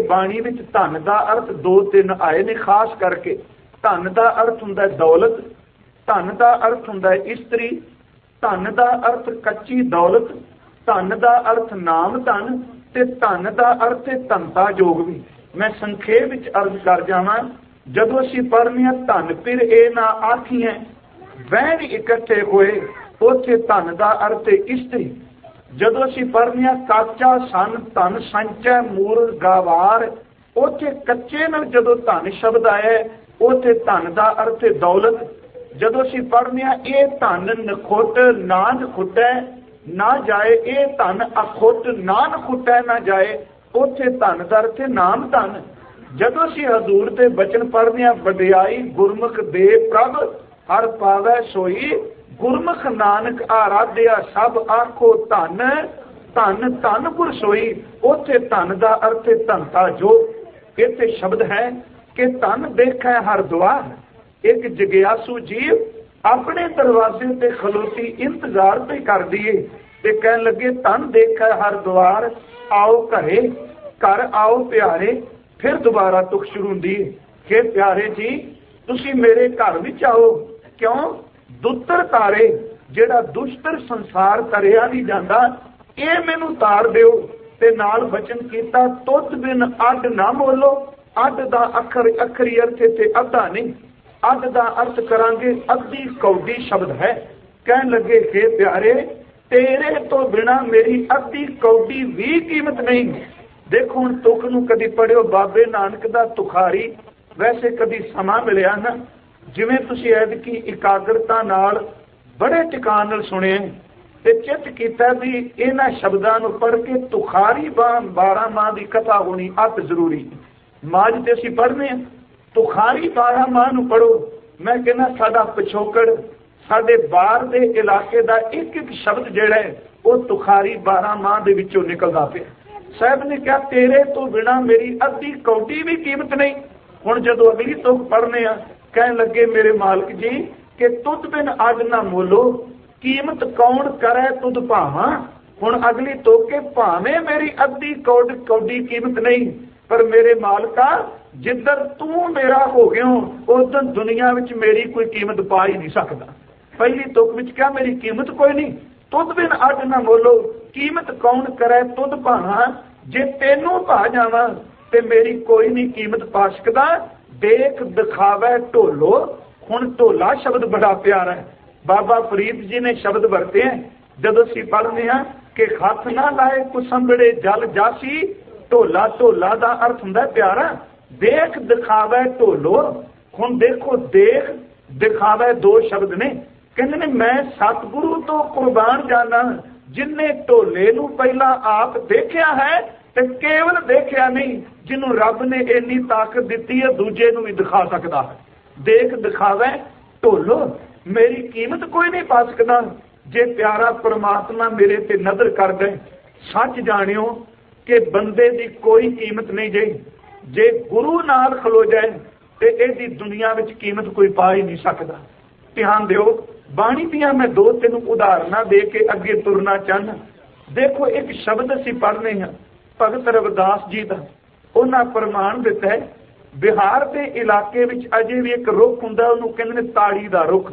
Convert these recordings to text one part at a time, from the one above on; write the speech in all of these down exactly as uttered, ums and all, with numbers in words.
बाणी विच धन का अर्थ दो तीन आए ने। खास करके धन का अर्थ हुंदा है दौलत, धन का अर्थ हुंदा है इस्त्री, धन का अर्थ कच्ची दौलत, धन का अर्थ नाम धन, ते धन का अर्थ है धनता योग भी। मैं संखेप विच अर्ज कर जावां, जदों असीं पढ़ने हां धन फिर ए ना आखिए वैन इकट्ठे होए, उत्थे धन का अर्थ है इस्त्री। जदों असीं पढ़ने हां काचा सन धन संचय मूल गवार, उत्थे कच्चे नाल जदों धन शब्द आया उत्थे धन का अर्थ है दौलत। जदों असीं पढ़ने हां ये धन नखुट ना नखुटै ना जाए, ये धन अखुट ना नखुटै ना जाए, उत्थे धन का अर्थ है नाम धन। जदों असीं हजूर दे बचन पढ़ने हां वडियाई गुरमुख दे प्रभ हर पावै सोई, गुरमुख नानक आराध्या सब आखो धन, धन धन गुर सोई, उत्थे धन का अर्थ है धनता जो। इत्थे शब्द है कि धन देखै हर द्वार। एक जगियासू जीव अपने दरवाजे ते खलोती इंतजार पे कर दिए ते कहन लगे धन देखै हर द्वार, आओ घरे घर आओ प्यारे। फिर दोबारा तुख शुरू हुंदी है कि प्यारे जी तुसी मेरे घर विच आओ। क्यों? दुत्तर तारे जेड़ा दुष्टर संसार तरिया नहीं जाता, ये मैनू तार दिओ। ते नाल वचन कीता तुत बिन अड ना बोलो। अड दा अखर अखरी अर्थ ते अद्धा नहीं, अड दा अर्थ करांगे अद्धी कौडी शब्द है। कहन लगे हे प्यारे तेरे तो बिना मेरी अद्धी कौडी भी कीमत नहीं। देखो हुण तुक नूं कदी पढ़ियो बाबे नानक दा तुखारी, वैसे कदी समा मिलिया ना, जिवें तुसीं ऐदकी इकाग्रता नाल बड़े टिकाण नाल सुने ते चित कीता भी इन्हां शब्दां नूं पढ़ के तुखारी बारह माह की कथा होनी अत जरूरी। माज ते असीं पढ़ने तुखारी बारह माह नूं पढ़ो। मैं कहना साडा पिछोकड़ साडे बाहर दे इलाके दा एक एक शब्द जिहड़ा है वो तुखारी बारह माह दे विचों निकलदा पिया। साहब ने कहा तेरे तो बिना मेरी अद्धी कौडी भी कीमत नहीं। हुण जदों अगली तुक पढ़ने आ कहन लगे मेरे मालिक जी कि तुद बिन अज ना मोलो, कीमत कौन करे तुद भावा। हुण अगली तुक के भावें मेरी अद्धी कौड कौडी कीमत नहीं, पर मेरे मालिका जिधर तू मेरा हो गया उधर दुनिया विच मेरी कोई कीमत पा ही नहीं सकता। पहली तुक विच क्या मेरी कीमत कोई नहीं। तुद बिन अज ना मोलो, कीमत कौन करे तुद भावा। जे तेनू पा जावा ते मेरी कोई नहीं कीमत पा सकदा। देख दिखावे ढोलो। हुण ढोला शब्द बड़ा प्यारा है। बाबा फरीद जी ने शब्द वरते हैं जदों असीं पढ़ने हां कि हथ ना लाए कुसंबड़े जल जासी, ढोला ढोला दा अर्थ हुंदा प्यारा। देख दिखावे ढोलो। हुण देखो देख दिखावे दो शब्द ने। कहंदे ने मैं सतगुरु तो कुर्बान जाना जिन्हें ढोले नूं पहला आप देखिया है ते केवल देखिया नहीं, जिन्हों रब ने इन्नी ताकत दी है दूजे नूं भी दिखा सकता है। देख दिखावे ढोलो, मेरी कीमत कोई नहीं पा सकता। जे प्यारा परमात्मा मेरे ते नजर कर दे, सच जानियो कि बंदे दी कोई कीमत नहीं जे। जे गुरु नाल खलो जाए ते इहदी दुनिया विच कीमत कोई पा ही नहीं सकता। ध्यान दिओ, बाणी दियां मैं दो तीन उदाहरणा दे के अगे तुरना चाहना। देखो एक शब्द असीं पढ़ने हैं भगत रविदास जी का, उन्हां प्रमाण दिता है बिहार के इलाके विच अजे भी एक रुख हुंदा, उहनूं कहंदे ने ताड़ी दा रुख।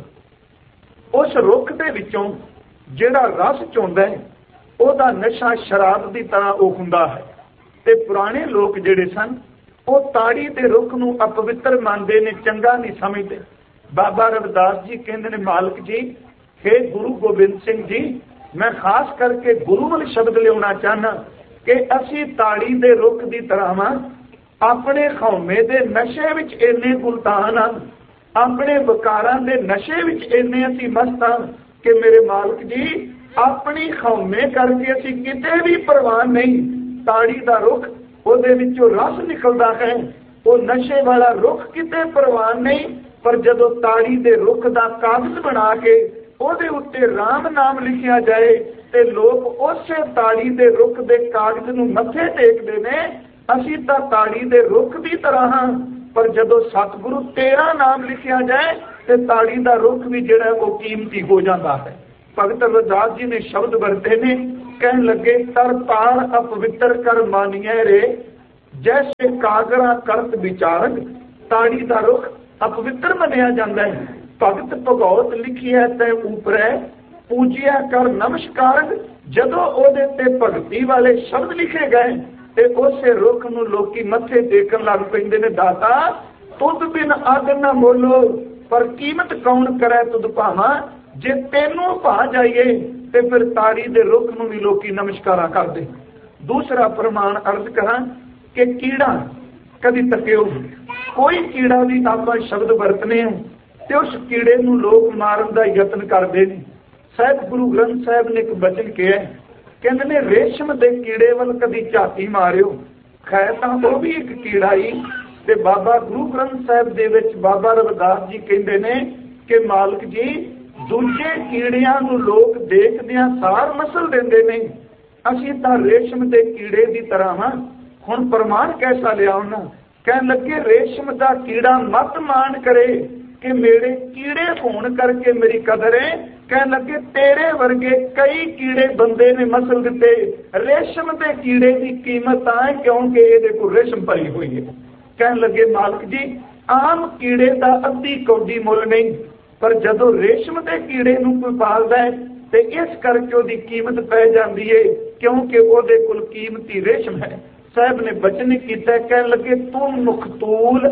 उस रुख दे विचों जिहड़ा रस चोंदा है उहदा नशा शराब की तरह वो हुंदा है। ते पुराने लोग जिहड़े सन वो ताड़ी दे रुख नूं अपवित्र मानते ने, चंगा नहीं समझते। बाबा रविदास जी कहते हैं मालिक जी हे गुरु गोबिंद सिंह जी, मैं खास करके गुरु वाले शब्द लिया चाहना कि असी ताड़ी दे रुख की तरह वा, अपने खौमे दे नशे विच इन्ने गुलतान हाँ, अपने विकारां दे नशे विच इन्ने असी मस्त हाँ कि मेरे मालिक जी अपनी खौमे करके असी किते भी परवान नहीं। ताड़ी दा रुख उहदे विचों रस निकलदा है, वो नशे वाला रुख किते परवान नहीं। पर जदों ताड़ी दे रुख दा कागज बना के उहदे उत्ते राम नाम लिखिया जाए ते लोग उसे ताड़ी दे रुख दे कागज नूं मत्थे टेकदे ने। असीं तां ताड़ी दे रुख की तरह हाँ, पर जदों सतगुरु तेरा नाम लिखिया जाए ते ताड़ी दा रुख भी जिहड़ा वो कीमती हो जाता है। भगत रविदास जी ने शब्द वरते ने, कहन लगे तर तार अपवित्र कर मानिए रे, जैसे एकाग्रा करत विचारक। ताड़ी का रुख अपवित्र मनिया जाता है। भगत भगौत लिखी है तै ऊपर पूजिया कर नमस्कारक। जदों ओदे ते भगती वाले शब्द लिखे गए ते उसे रुख नूं लोकी मत्थे टेकन लग पैंदे ने। दाता तुद बिन अग न मोलो पर कीमत कौन करे तुद भावा। जे तेनों भा जाइए ते फिर ताड़ी दे रुख नूं भी लोकी नमस्कारा करदे। दूसरा प्रमाण अर्ज करा कि कीड़ा कभी तकियो कोई कीड़ा भी आप शब्द वरतने ते उस कीड़े नूं लोग मारन दा यत्न करदे ने। साहिब गुरु ग्रंथ साहिब ने एक वचन कहा, कहंदे ने रेशम दे कीड़े वल कदी झाती मारियो। खैर तां वो भी एक कीड़ा ही। ते बाबा गुरु ग्रंथ साहिब दे विच बाबा रविदास जी कहंदे ने कि मालक जी दूजे कीड़ियां नूं लोग देखदियां सार मसल देंदे ने, असीं तां रेशम दे कीड़े दी तरह हां। हुण प्रमाण कैसा लिया उन्हां? कहण लगे रेशम दा कीड़ा मत मान करे कि मेरे कीड़े होण करके मेरी कदर है। कहण लगे तेरे वर्गे कई कीड़े बंदे ने मसल दिते। रेशम दे कीड़े की कीमत है क्योंकि इहदे कोल रेशम भरी हुई है। कहण लगे मालक जी आम कीड़े का अद्धी कौडी मुल नहीं, पर जदों रेशम के कीड़े नूं कोई पालदा है ते इस करके उहदी कीमत पै जांदी है क्योंकि उहदे कोल कीमती रेशम है। साहब ने बचन किया, कहण लगे तू मुखतूल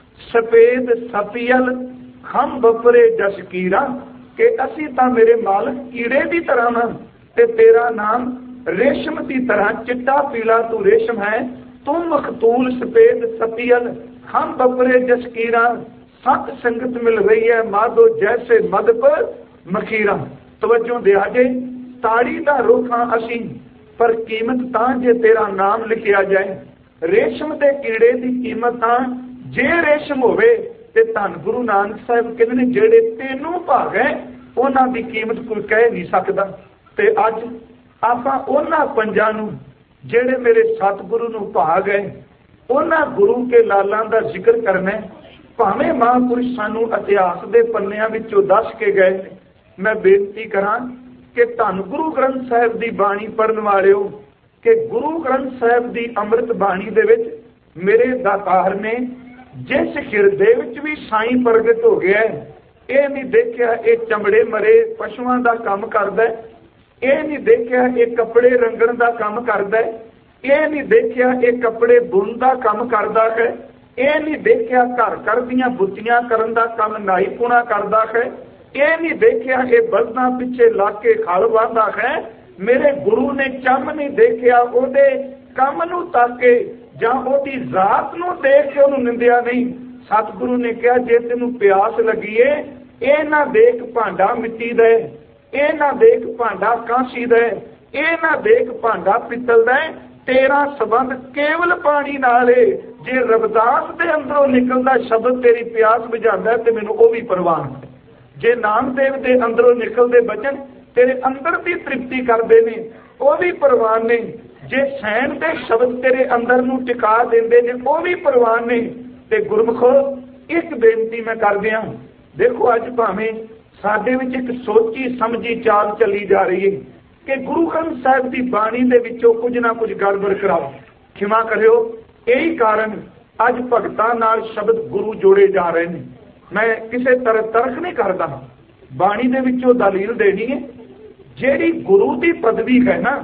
सफेद सपियल खम बपरे जसकीरा कि असी तां मेरे मालक कीड़े की तरह हां ते तेरा नाम रेशम की तरह चिट्टा पीला तू रेशम है। तू मखतूल सफेद सपियल हम बपरे जसकीरा सत संगत मिल रही है माधो जैसे मद पर मखीरा। तवज्जो दिया जे ताड़ी दा रुख हां असी, पर कीमत तां जे तेरा नाम लिखिया जाए। रेशम दे कीड़े की कीमत तां जे रेशम होवे ते धन गुरु नानक साहिब कहंदे ने जेड़े तेनों भाग है उन्हां दी कीमत कोई कह नहीं सकदा। ते अज आपां उन्हां पंजां नूं जेड़े मेरे सतगुरु नूं भाग है उन्हां गुरु के लालां दा जिक्र करना। भावें महापुरुष सानू इतिहास के पन्नियां विचों दस के गए। मैं बेनती करा कि धन गुरु ग्रंथ साहिब की बाणी पढ़न वालिओ कि गुरु ग्रंथ साहिब की अमृत बाणी दे विच मेरे दातार ने जिस हिरदे विच भी साईं प्रगट हो गया है, ये नहीं देखिया ये चमड़े मरे पशुओं का काम करदा है, ये नहीं देखिया ये कपड़े रंगण का काम करदा है, ये नहीं देखिया ये कपड़े बुन का काम करदा है, ये नहीं देखिया घर घर दियां बुतियां करन दा काम नाई पुणा करदा है, ये नहीं देखिया ये बलदां पिछे लग के खल वाहंदा है। मेरे गुरु ने चम नहीं देखिया ओदे काम नूं ताके जां ओदी जात नूं देख के उहनूं निंदिया नहीं। सतगुरु ने कहा जे तेनू प्यास लगी है ये ना देख भांडा मिट्टी दा, ये ना देख भांडा कांसी दा, ये ना देख भांडा पित्तल दा, तेरा संबंध केवल पानी नाल है। जे रविदास दे अंदरों निकलदा शब्द तेरी प्यास बुझांदा ते मैनूं ओह भी परवान है। जे नामदेव दे अंदरों निकलदे बचन तेरे अंदर की तृप्ति करदे ने ओह भी परवान ने। जे सैन दे शब्द तेरे अंदर नूं टिका देंदे ने ओह भी परवान ने। ते गुरमुखो एक बेनती मैं कर दिया, देखो अज भावें साडे विच एक सोची समझी चाल चली जा रही है कि गुरु ग्रंथ साहिब की बाणी दे विचों कुछ ना कुछ गड़बड़ कराओ। क्षमा करियो, यही कारण अज भगतां नाल शब्द गुरु जोड़े जा रहे हैं। मैं किसी तरह तर्क नहीं करता, बाणी दे विचों दलील देनी है। जेड़ी गुरु की पदवी है ना,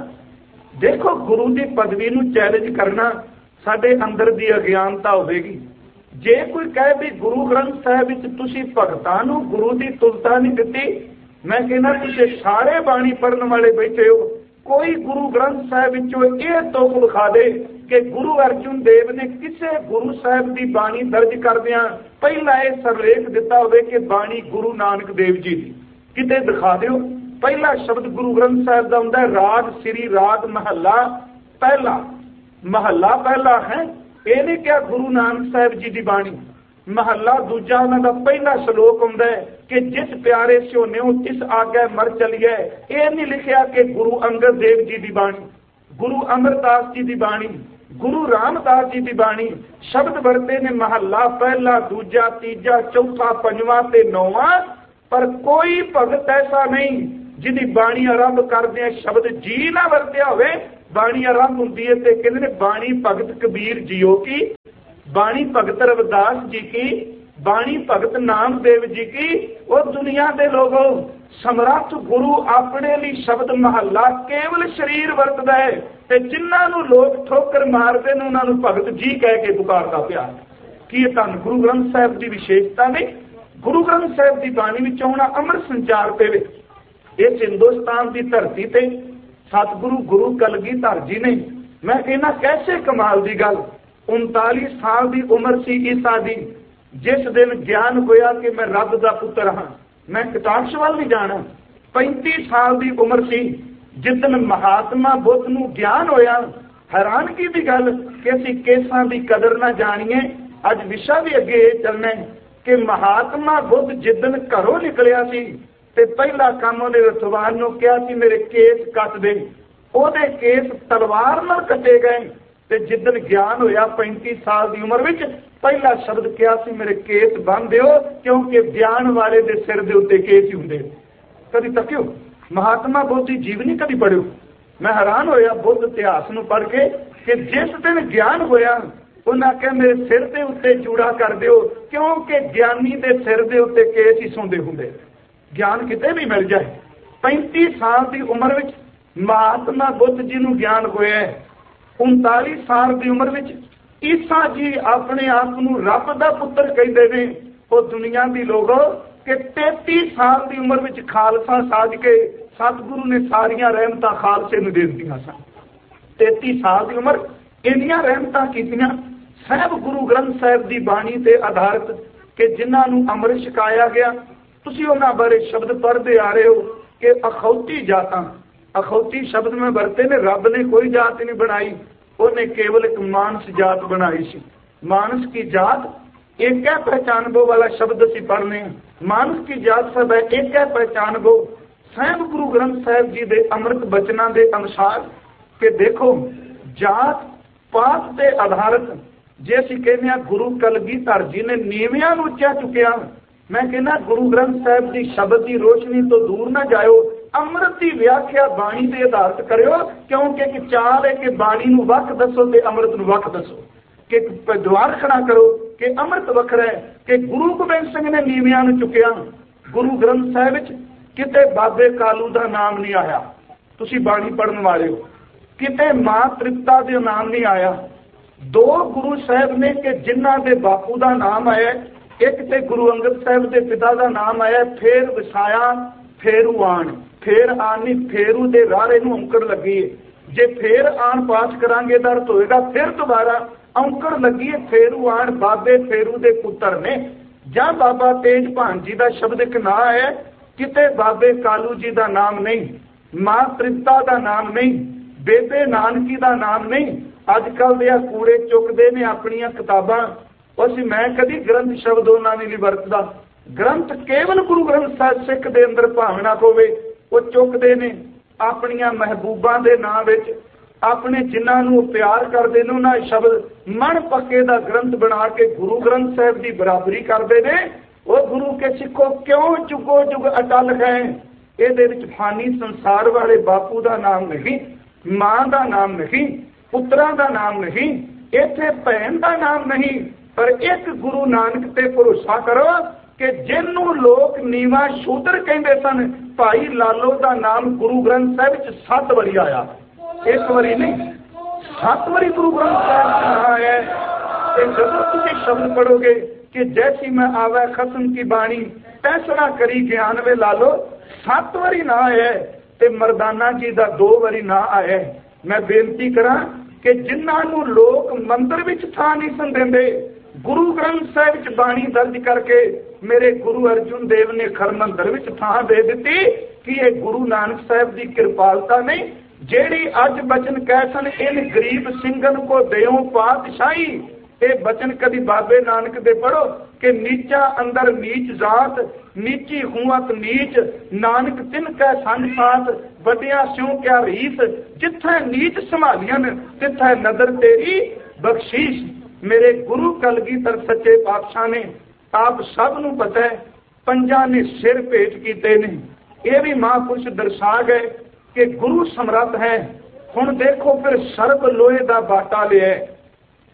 देखो गुरु की पदवी नूं चैलेंज करना साडे अंदर की अज्ञानता होगी। जे कोई कहे भी गुरु ग्रंथ साहिब विच तुसीं भगतां नूं गुरु की तुलता नहीं दिती, मैं कहना तुसीं सारे बाणी पढ़न वाले बैठे हो, कोई गुरु ग्रंथ साहिब विचों यह तुक विखा दे कि गुरु अर्जुन देव ने किसी गुरु साहिब की बाणी दर्ज करदियां पहला यह सरलेख दिता होवे कि बाणी गुरु नानक देव जी की, किते दिखा दिओ। पहला शब्द गुरु ग्रंथ साहिब का हुंदा है राग श्री राग महला पहला, महला पहला है। ये नहीं क्या गुरु नानक साहिब जी की बाणी। महला दूजा उन्हां दा पहला श्लोक हुंदा है कि जिस प्यारे सोन्यो तिस आगे मर चलिए। ये नहीं लिखिया कि गुरु अंगद देव जी की बाणी, गुरु अमरदास जी की बाणी, गुरु रामदास जी की बाणी। शब्द वरते ने महला पहला दूजा तीजा चौथा पंजवां ते नौवां, पर कोई भगत ऐसा नहीं जिहदी बाणी आरंभ करदे शब्द जी ना वरत्या होवे। बाणी आरंभ हुंदी है ते कहंदे ने बाणी भगत कबीर जीओ की बाणी भगत रविदास जी की, बाणी भगत नामदेव जी की। और दुनिया के लोगों, समर्थ गुरु अपने लिए शब्द महला केवल शरीर वरतदा है, ते जिन्होंने लोग ठोकर मारते हैं उन्होंने भगत जी कह के पुकारता पिया। कि धन गुरु ग्रंथ साहिब की विशेषता ने गुरु ग्रंथ साहिब की बाणी में आना अमृत संचार पे इस हिंदुस्तान की धरती ते सतगुरु गुरु कलगीधर जी ने, मैं कहना कैसे कमाल की गल, उनताली साल की उम्र सी ईसा दी, जिस दिन ज्ञान होया कि मैं रब का पुत्र हाँ, मैं कटाक्ष वाल नहीं जाना। पैंती साल की उम्र सी जिदन महात्मा बुद्ध नूं ज्ञान होया। हैरानगी की गल कि असीं केसां की कदर ना जाणीए। अज विशा भी अगे चलना है कि महात्मा बुद्ध जिदन घरों निकलिया सी ते पहला काम उहने रथवान नूं कहा सी मेरे केस कट दे, उहदे केस तलवार नाल कटे गए। ते जिदन ज्ञान होया पैंती साल की उम्र विच पहला शब्द कहा सी मेरे केस बन दिओ, क्योंकि ज्ञान वाले दे सिर दे उत्ते केस ही हुंदे। कदी तकियो महात्मा बुद्ध की जीवनी कदी पढ़ियो। मैं हैरान होया बुद्ध इतिहास नूं पढ़ के कि जिस दिन ज्ञान होया उन्हें आख्या मेरे सिर के उत्ते चूड़ा कर दिओ, क्योंकि ज्ञानी दे सिर दे उत्ते केस ही सोंदे हुंदे। ज्ञान किते भी मिल जाए। पैंती साल की उम्र विच महात्मा बुद्ध जी नूं ज्ञान होया। उनताली साल की उम्र विच ईसा जी अपने आप नूं रब दा पुत्र कहते हैं। वो दुनिया की लोगों कि तैती साल की उम्र विच खालसा साज के सतगुरु ने सारिया रहमतां खालसे नूं दे दित्तियां सन। तैती साल की उम्र इन्नियां रहमतां कीतियां साहब गुरु ग्रंथ साहिब की बाणी ते आधारित कि जिन्हां नूं अमृत छकाया गया। तुसीं उन्हां बारे शब्द पढ़ते आ रहे हो कि अखौती जातां, अखौती शब्द में वरते ने, रब ने कोई जात नहीं बनाई, उन्हें केवल एक मानस जात बनाई सी। मानस की जात एक है पहचानबो वाला शब्द असीं पढ़ने। मानस की जात सब है एक है पहचानबो। साहिब गुरु ग्रंथ साहिब जी दे अमृत बचनां दे अनुसार कि देखो जात पात ते आधारित जे असीं कहने गुरु कलगीधर जी ने नीवियां नूं उच्चा चुकिया। मैं कहना गुरु ग्रंथ साहिब की शब्द की रोशनी तो दूर ना जाओ, अमृत की व्याख्या बाणी के आधारित करो, क्योंकि एक चाल है कि बाणी नूं वख दसो ते अमृत नूं वख दसो। कि द्वार खड़ा करो कि अमृत वखरा है कि गुरु गोबिंद सिंह ने नीवियां नूं चुकिया। गुरु ग्रंथ साहिब विच किते बाबे कालू का नाम नहीं आया। तुसीं बाणी पढ़न वाले हो, किते मां तृप्ता दे नाम नहीं आया। दो गुरु साहिब ने कि जिन्हां दे बापू का नाम आया, एक ते गुरु अंगद साहिब के पिता का नाम आया। फिर वसाया फेरू आन, फेर आन नहीं फेरू दे रारे नूं औंकड़ लगी है। जे फेर आन पाठ करांगे तो अर्थ होएगा फिर दोबारा औंकड़ लगी है। फेरू आन बाबे फेरू दे पुत्र ने। जां बाबा तेज भान जी का शब्द एक ना है, किते बाबे कालू जी का नाम नहीं, मां तृप्ता का नाम नहीं, बेबे नानकी का नाम नहीं। अजकल दे कूड़े चुकते ने अपनियां किताबां। उस मैं कभी ग्रंथ शब्द उन्होंने नहीं वरतदा। ग्रंथ केवल गुरु ग्रंथ साहिब सिख दे अंदर भावना होवे वो चुकते ने अपनियां महबूबा के नाम विच, अपने जिन्हां नूं प्यार करते हैं उन्हां शब्द मन पक्के दा ग्रंथ बना के गुरु ग्रंथ साहिब की बराबरी करते हैं। वो गुरु के सिखो क्यों जुगो जुग अटल है। इहदे विच फानी संसार वाले बापू का नाम नहीं, मां का नाम नहीं, पुत्रां का नाम नहीं, इत्थे भैन का नाम नहीं, पर एक गुरु नानक ते भरोसा करो कि जिन्हों लोग नीवा शूद्र कहते सन। भाई लालो का नाम गुरु ग्रंथ साहिब च सत बारी आया, एक बारी नहीं सत बारी गुरु ग्रंथ साहिब आया है। जब तुम शब्द पढ़ोगे कि जैसी मैं आवे खसम की बाणी फैसला करी ज्ञान वे लालो, सत बारी ना आया ते मरदाना जी का दो बारी ना आया। मैं बेनती करा कि जिन्हों लोग मंदिर विच थां नहीं सन देंदे, गुरु ग्रंथ साहिब च बाणी दर्ज करके मेरे गुरु अर्जुन देव ने खरमंदर विच थां दे दी कि ये गुरु नानक साहिब की कृपालता नहीं, जेड़ी अज बचन कह सन इन गरीब सिंगन को देओ पातशाही। ये बचन कभी बाबे नानक दे पढ़ो कि नीचा अंदर नीच जात, नीची हुआत नीच, नानक तिनकै संग साथ, वड्डिया स्यों क्या रीस, जिथे नीच संभालियन तिथे नदर तेरी बख्शीश। मेरे गुरु कलगीधर सच्चे पातशाह ने आप सब नूं पता है पंजा ने सिर भेंट कीते ने। यह भी महापुरुष दर्शा गए कि गुरु समर्थ है। हुण देखो फिर सर्ब लोहे का बाटा लिया,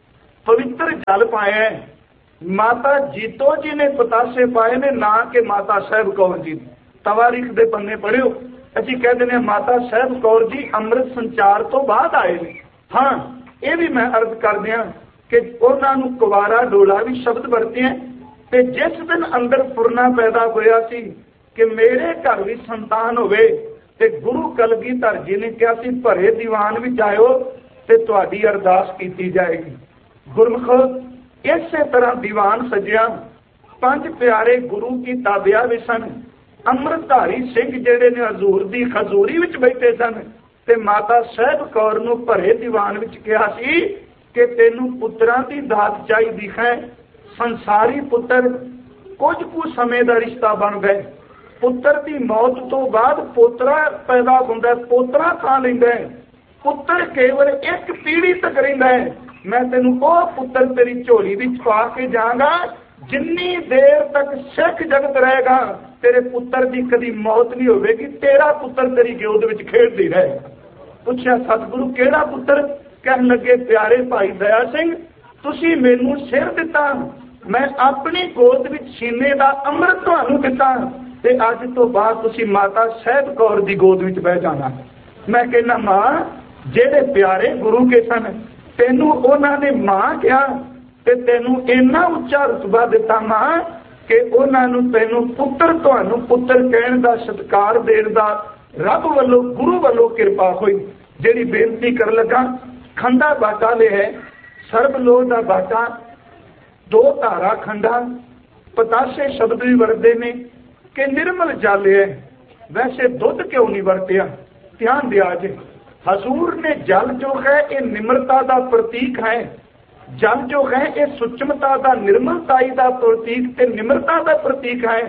पवित्र जल पाया। माता जीतो जी ने पतासे पाए ने, ना कि माता साहब कौर जी। तवारीख दे पन्ने पढ़ियो, असीं कह दिंदे माता साहब कौर जी अमृत संचार तो बाद आए ने। हाँ, ये भी मैं अर्ज कर दिया कि उन्हां नूं कुवारा डोला भी शब्द वरते हैं। ते जिस दिन अंदर फुरना पैदा होया सी कि मेरे घर भी संतान होवे, ते गुरु कलगीधर जी ने कहा सी भरे दीवान विच आयो ते तुहाडी अरदास कीती जाएगी। गुरमुख इसे तरह दीवान सजिया। पंज प्यारे गुरु की ताबिया भी सन। अमृतधारी सिंह जेड़े ने हजूर दी खजूरी विच बैठे सन ते माता साहब कौर नूं भरे दीवान विच कहा सी कि तैनूं पुत्रां दी दात चाहीदी है। संसारी पुत्र कुछ कुछ समय का रिश्ता बन गए। पुत्र की मौत तो बाद पोतरा पैदा होंदा, पोतरा थां लैंदा है। पुत्र केवल एक पीढ़ी तक रहिंदा है। मैं तेनू वो पुत्र तेरी झोली विच पा के जाऊंगा, जिन्नी देर तक सिख जगत रहेगा तेरे पुत्र की कभी मौत नहीं होगी, तेरा पुत्र तेरी गोद विच खेडदी रहेगा। पूछया सतगुरु केड़ा पुत्र? कहन लगे प्यारे भाई दया सिंह, तुसी मैनू सिर दिता, मैं अपनी गोद विच सीने का अमृत तुहानू दिता, ते अज तो बाद तुसी माता साहब कौर दी गोद विच बह जाना। मैं कहना मां जेड़े प्यारे गुरु के सन तेनू उन्हां ने मां कहा ते तेनू इन्ना उच्चा रुतबा दिता मां कि उन्हां नू तेनू पुत्र तुहानू पुत्र कहण दा सत्कार देण दा रब वल्लों गुरु वल्लों किरपा हुई। जिहड़ी बेनती कर लगा, खंडा बाटा ले है, सर्वलोह दा बाटा, दो धारा खंडा, पतासे शब्द भी वरते ने कि निर्मल जल है। वैसे दुध क्यों नहीं वरतिया? ध्यान दिया जे हजूर ने जल जो है ये निम्रता का प्रतीक है। जल जो है ये सुचमता का, निर्मलताई का प्रतीक ते निम्रता का प्रतीक है।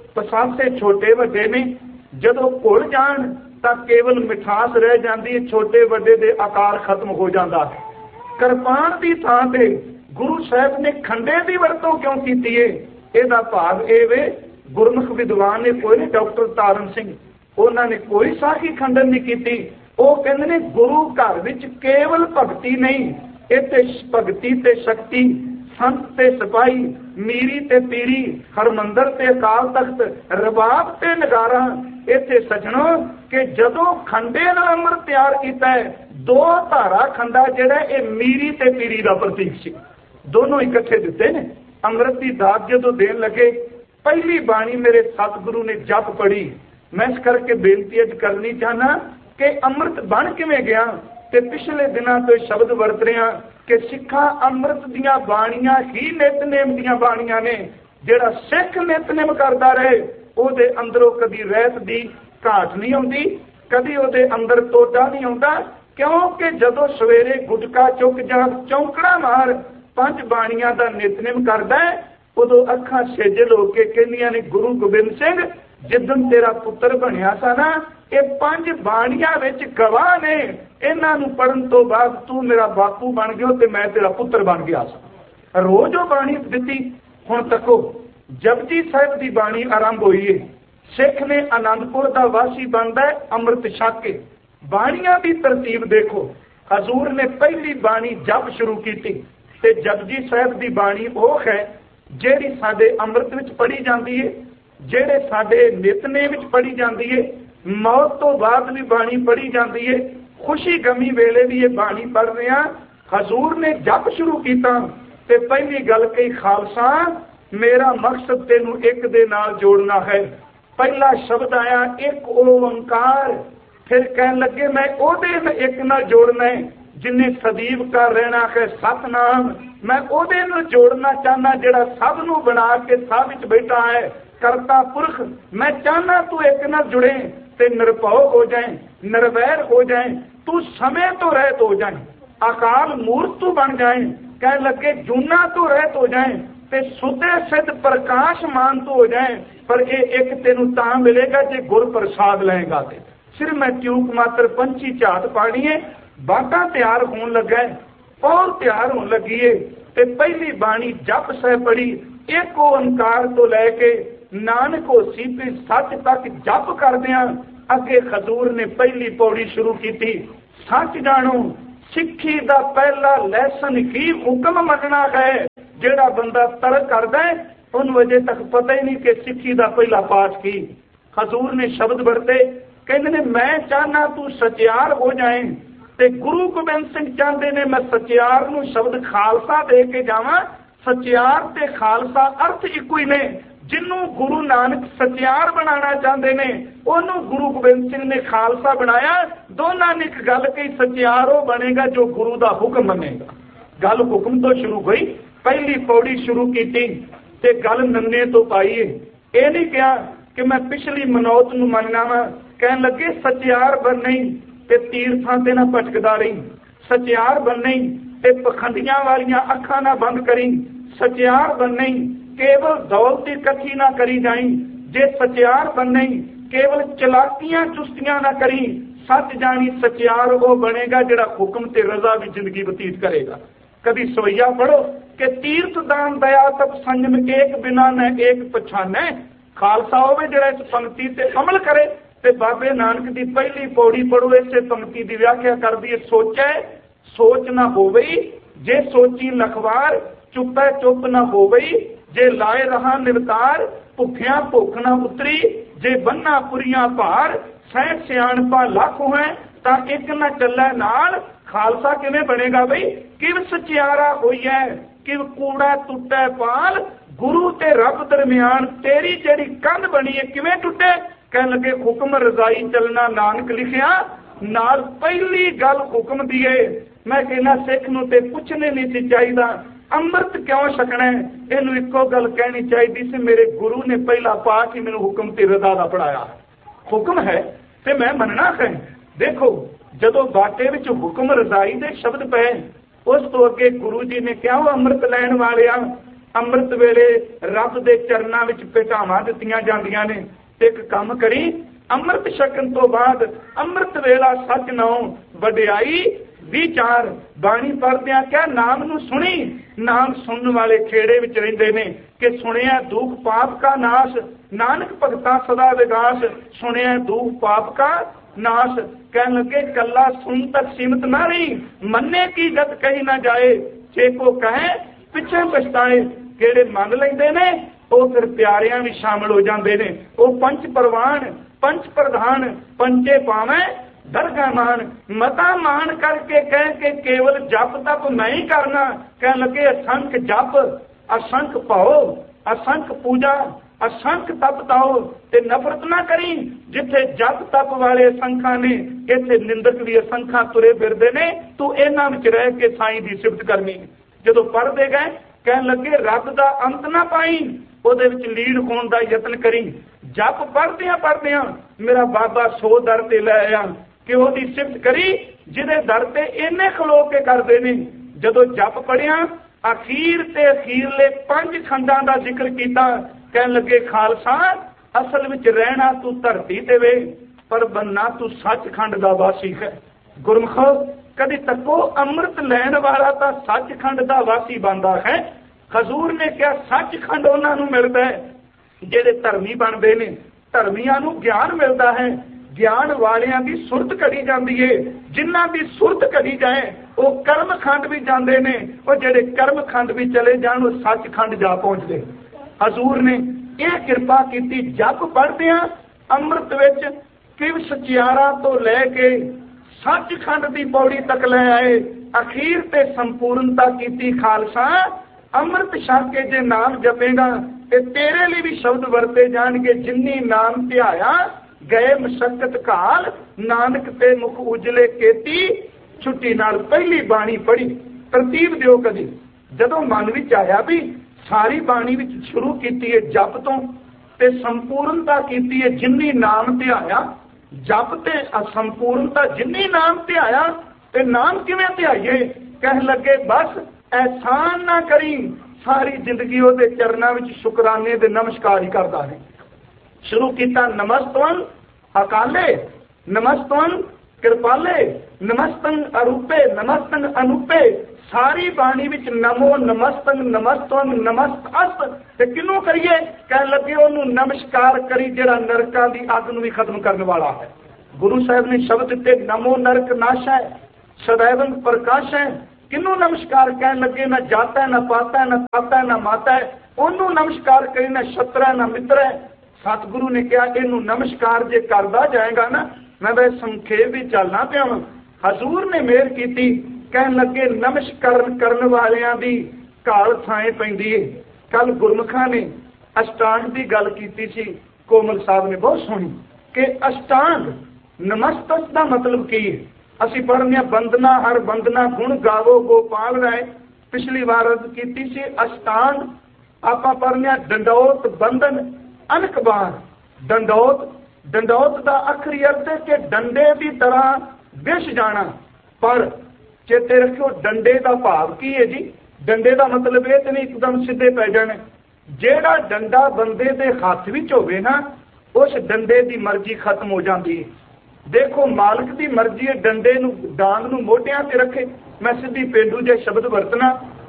पसासे छोटे वड्डे ने जदों घुल जाण तां केवल मिठास रह जाती है, छोटे वड्डे दे आकार खत्म हो जाता है। किरपान की थां ते गुरु साहब ने खंडे की वरतों क्यों की है? ਇਹਦਾ ਭਾਵ ਇਹ ਵੇ गुरमुख विद्वान ने कोई नहीं, डॉक्टर तारण सिंह उन्होंने कोई साखी खंडन नहीं की। वो कहते ने गुरु घर विच केवल भगती नहीं, इत्थे भगती ते शक्ति, संत ते सिपाही, मीरी ते पीरी, हरमंदर ते अकाल तख्त, रबाब ते नगारा। इत्थे सजणो कि जदों खंडे नाल अमृत तैयार किया है, दो धारा खंडा जिहड़ा ये मीरी ते पीरी का प्रतीक सी, दोनों इकट्ठे दिते ने। अमृत की दात जदों देन लगे, पहली बाणी मेरे सतगुरु ने जप पढ़ी। मैं इस करके बेनती अज करनी चाहना कि अमृत बन किवें गया, ते पिछले दिनों तो शब्द वरत रहे हैं कि सिखा अमृत दियां बाणियां ही नितनेम दियां बाणियां ने। जिहड़ा सिख नितनेम करदा रहे ਉਹਦੇ अंदरों कभी रहत दी घाट नहीं आउंदी, कभी ਉਹਦੇ अंदर टोटा नहीं आउंदा, क्योंकि जदों सवेरे गुटका चुक जा चौंकड़ा मार पंज बाणियां दा नितनेम करदा है, उदों अखां सेजल हो के कहंदियां ने गुरु गोबिंद सिंह जिदन तेरा पुत्र बनिया सा ना, ये पंज बाणियां विच गवाह ने, इन्हां नूं पढ़न तो बाद तू मेरा बापू बन गया ते मैं तेरा पुत्र बन गया सा। रोज वो बाणी दिती। हुण तको जपजी साहिब की बाणी आरंभ हुई है। सिख ने आनंदपुर का वासी बनता है अमृत छक के। बाणियां की तरतीब देखो, हजूर ने पहली बाणी जप शुरू की ते जपजी साहिब की बाणी वो है जिहड़ी साडे अमृत विच पढ़ी जाती है, जिहड़े साडे नितनेम विच पढ़ी जाती है, मौत तो बाद भी बाणी पढ़ी जाती है, खुशी गमी वेले भी ये बाणी पढ़ रहे हैं। हजूर ने जप शुरू किया ते पहली गल कही, खालसा मेरा मकसद तेनू एक दे नाल जोड़ना है। पहला शब्द आया एक ओंकार, फिर कहन लगे मैं ओदे एक नाल जोड़ना है जिन्हें सदीव का रहना है सतनाम। मैं ओदे नाल जोड़ना चाहना जिहड़ा सब नू बना के सब विच बैठा है, करता पुरख। मैं चाहना तू एक नाल जुड़े ते निरभव हो जाए, निर्वैर हो जाए, तू समय तो रहत हो जाए, अकाल मूर्त तू बन जाए। कहन लगे जूना तो रहत हो जाए ते सुधे सिद्ध प्रकाशमान तो हो जाए, पर ये एक तेनू तां मिलेगा जे गुर प्रसाद लेगा। ते सिर मैं ट्यूक मात्र पंछी झात पानी है, बाटा तैयार होने लगा है और तैयार होने लगी है। ते पहली बाणी जप सह पढ़ी, एक ओंकार तो लैके नानक होसी भी सच तक जप करदियां अगे हजूर ने पहली पौड़ी शुरू की, सच जानो सिक्खी दा पहला लैसन ही हुक्म मनना है। जेड़ा बंदा तर्क करदा है उन्होंने अजे तक पता ही नहीं कि सिक्खी दा पहला पाठ की। हजूर ने शब्द वरते, कहते ने मैं चाहना तू सचियार हो जाए, ते गुरु गोबिंद सिंह चाहते ने मैं सचियार नूं शब्द खालसा दे के जावां। सचियार ते खालसा अर्थ इको ही ने। जिन्हों गुरु नानक सचियार बनाना चाहते ने उन्होंने गुरु गोबिंद सिंह ने खालसा बनाया। दोनों ने एक गल कही, सचियार वो बनेगा जो गुरु का हुक्म मनेगा। गल हुक्म तो शुरू हुई, पहली पौड़ी शुरू की ते गल नन्ने तो पाई है। ये नहीं कहा कि मैं पिछली मनौत नूं मनना वा, कहन लगे सचियार बननी ते तीर्थां ते ना भटकदा रही, सचियार बननी ते पखंडियां वालियां अखां ना बंद करी, सचियार बननी केवल दौलत इकट्ठी ना करी जाई, जे सचियार बननी केवल चलाकियां चुस्तियां ना करी, सच जानी सचियार वो बनेगा जिहड़ा हुक्म ते रजा भी जिंदगी बतीत करेगा। कभी सवैया पढ़ो कि तीर्थ दान दया तप संयम एक बिना न एक पछाने। खालसा होवे जिहड़ा इस पंक्ति ते अमल करे ते बाबे नानक दी पहली पौड़ी पढ़ो, इसे पंक्ति की व्याख्या कर दी, सोचे सोच ना होवई, जे सोची लखवार, चुपै चुप ना होवई, जे लाए रहा निरतार, भुखिया भुख ना उतरी, जे बन्ना पुरिया भार, सैठ सियाणपा लख है ता एक ना चलै नाल। खालसा किवें बनेगा बई, किव सचियारा होई है, किव कूड़ा टुटे पाल, गुरु ते रब दरमियान तेरी जेड़ी कंध बनी है किवें टुटे। कह लगे हुक्म रजाई चलना नानक लिखिया, नाल पहली गल हुक्म दी है। मैं कहना सिख नूं ते पुछने नहीं सी चाहिदा अमृत क्यों छकना है, इनू इको गल कहनी चाहिए सी मेरे गुरु ने पहला पाठ ही मैनू हुक्म ते रजा दा पढ़ाया। हुक्म है ते मैं मनना है। देखो जदों बाटे विच हुक्म रजाई दे शब्द पे, उस तो अगे गुरु जी ने कहा अमृत लैण वालिया, अमृत वेले रब दे चरनां विच भेटावां दित्तियां जांदियां ने, एक काम करी अमृत छकन तो बाद अमृत वेला सच नौ वडियाई विचार बाणी पढ़दियां क्या नाम नू सुनी। नाम सुनने वाले खेड़े विच रहिंदे ने कि सुनिया दुख पाप का नाश, नानक भगता सदा विगास, सुनिया दुख पाप का नाश। कहन लगे कला सुन तक सीमित ना रही, मन्ने की गत कही ना जाए, जे को कहे पिछे पछताए। केड़े मन लैंदे ने वो फिर प्यारियां भी शामिल हो जाते हैं। वो पंच परवान पंच प्रधान पंचे पावे दरगाह मान, मता मान करके कह के केवल जप तप नहीं करना। कह लगे असंख जप असंख पाओ, असंख पूजा असंख तप ताओ ते नफरत ना करी। जिथे जप तप वाले असंखा ने इथे निंदक भी असंखा तुरे फिरदे ने, तू इन्हां विच रह के साईं दी सिफत करनी। जदों पढ़दे गए कहन लगे रब दा अंत ना पाई, ਉਹਦੇ ਵਿੱਚ ਲੀड ਹੋਣ ਦਾ ਯਤਨ ਕਰੀ। ਜਪ ਪੜ੍ਹਦਿਆਂ ਪੜ੍ਹਦਿਆਂ ਮੇਰਾ ਬਾਬਾ ਸੋ ਦਰ ਤੇ ਲੈ ਆਇਆ ਕਿ ਉਹਦੀ ਸਿਫਤ ਕਰੀ ਜਿਹਦੇ ਦਰ ਤੇ ਇੰਨੇ ਖਲੋ ਕੇ ਕਰਦੇ ਨੇ। ਜਦੋਂ ਜਪ ਪੜਿਆ ਅਖੀਰ ਤੇ ਅਖੀਰਲੇ ਪੰਜ ਖੰਡਾਂ ਦਾ ਜ਼ਿਕਰ ਕੀਤਾ। ਕਹਿਣ ਲੱਗੇ ਖਾਲਸਾ ਅਸਲ ਵਿੱਚ ਰਹਿਣਾ ਤੂੰ ਧਰਤੀ ਤੇ ਵੇ, ਪਰ ਬੰਨਾ ਤੂੰ ਸੱਚਖੰਡ ਦਾ ਵਾਸੀ ਹੈ। ਗੁਰਮੁਖੋ ਕਦੀ ਤੱਕੋ ਅੰਮ੍ਰਿਤ ਲੈਣ ਵਾਲਾ ਤਾਂ ਸੱਚਖੰਡ ਦਾ ਵਾਸੀ ਬਣਦਾ ਹੈ। हजूर ने क्या सचखंड उन्होंने मिलता है जेडे धर्मी बनते हैं, धर्मियों को ज्ञान मिलता है, ज्ञान वालियां की सुरत घड़ी जाती है। जिन्हों की सुरत घड़ी जाए वो कर्म खंड भी जाते हैं, वो जेडे कर्म खंड भी चले जान वो सचखंड जा पहुंचते। हजूर ने यह कृपा की, जप पढ़दे अमृत विच किव सचियारा तो लैके सचखंड की पौड़ी तक ले आए। अखीर ते संपूर्णता की। खालसा अमृत छक के जे नाम जपेगा ते तेरे लिए भी शब्द वरते जाएंगे। जिन्नी नाम ध्याया गए मशक्कत काल, नानक ते मुख उजले केती, छुट्टी नाल पहली बाणी पढ़ी। तरतीब दिओ कदी जदों मन विच आया भी सारी बाणी विच शुरू कीती है जप तो ते संपूर्णता कीती है जिन्नी नाम ध्याया। जप ते असंपूर्णता जिन्नी नाम ध्याया ते नाम किवें ध्याइए। कह लगे बस एहसान ना करी, सारी जिंदगी ਉਹਦੇ ਚਰਨਾਂ ਵਿੱਚ ਸ਼ੁਕਰਾਨੇ ਦੇ ਨਮਸਕਾਰ ਹੀ ਕਰਦਾ ਹੈ। शुरू किया नमस्तवन अकाले, नमस्तवन कृपाले, नमस्तन अरूपे, नमस्तन अनूपे। सारी बाणी विच नमो नमस्तन नमस्तवन नमस्त अस्त ते किनू करिए। कह लगे ओनू नमस्कार करी जेड़ा नरकां दी अग नूं भी खत्म करने वाला है। गुरु साहब ने शब्द दिते नमो नरक नाश है, सदैव प्रकाश है। किनू नमस्कार कह लगे, ना जाता है, ना पाता है, ना ताता है, ना माता है, ओनू नमस्कार करी, ना शत्र है, ना मित्र है। सतगुरु ने कहा इनू नमस्कार जे करदा जाएगा ना, मैं वह संखेप भी चलना पिया। हजूर ने मेहर की, कह लगे नमस्कार करने वालियां दी काल थाए पैंदी है। कल गुरमुखा ने अष्टांग की गल की सी, कोमल साहब ने बहुत सुनी कि अष्टांग नमस्तक का मतलब की है। असी पढ़ने बंदना हर बंदना गुण गावो गोपाल राय, पिछली बार अर्ज की सी। अष्टांग आप पढ़ने डंडौत बंधन अनक बार। डंडौत डंडौत का आखिरी अर्थ है कि डंडे की तरह विष जाना। पर चेते रखियो डंडे का भाव की है जी। डंडे का मतलब ये तो नहीं एकदम सीधे पै जाने। जेड़ा डंडा बंदे दे हाथ विच होवे ना, उस डंडे की मर्जी खत्म हो जाती है। देखो मालिक की मर्जी है डंडे नू डांग नू मोटियां ते रखे। मैं सीधी पेंडू जे शब्द वरतना।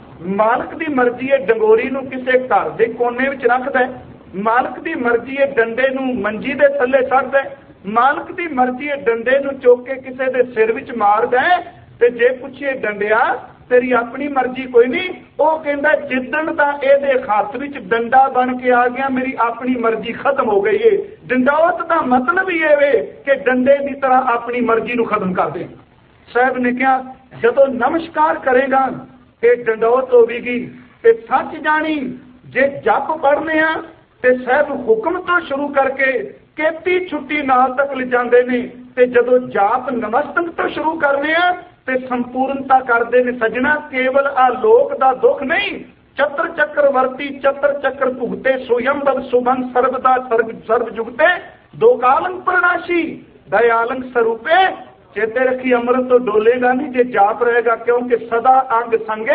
मालिक की मर्जी है डंगोरी नू किसे घर के कोने विच रखदा है। मालिक की मर्जी है डंडे नू मंजी दे थल्ले छड्डदा है। मालिक की मर्जी है डंडे नू चुक के किसे दे सिर विच मारदा है। ते जे पुछे डंडिया तेरी अपनी मर्जी कोई नहीं, वो कहता जिदन का ये हथ विच डंडा बन के आ गया, मेरी अपनी मर्जी खत्म हो गई है। डंडौत का मतलब ही ये कि डंडे की तरह अपनी मर्जी को खत्म कर दे। साहब ने कहा जदों नमस्कार करेगा ये डंडौत होगी। ते सच जानी जे जप पढ़ने आ ते साहब हुक्म तो शुरू करके केती छुट्टी नाल तक ले जाते हैं। ते जदों जाप नमस्तक तो शुरू करने आ ते संपूर्णता करते हैं। सजना केवल आलोक का दुख नहीं, चतर चक्रवर्ती चतर चक्र भुगते सोयंबर सुभन सर्वदा सर्व सर्व जुगते दो कालंग प्रणाशी दयालंग स्वरूपे। चेते रखी अमृत तो डोलेगा नहीं जे जाप रहेगा, क्योंकि सदा अंग संगे